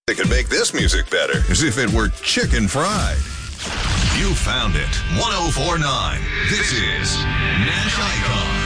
They could make this music better, as if it were chicken fried. You found it. 104.9. This is Nash Icon.